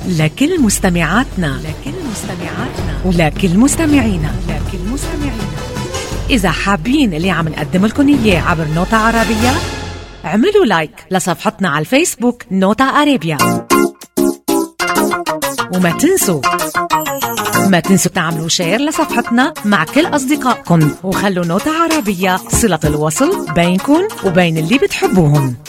لكل مستمعاتنا ولكل مستمعينا. إذا حابين اللي عم نقدم لكم إياه عبر نوتة عربية، اعملوا لايك لصفحتنا على الفيسبوك نوتة عربية، وما تنسوا تعملوا شير لصفحتنا مع كل أصدقائكم، وخلوا نوتة عربية صلة الوصل بينكم وبين اللي بتحبوهم.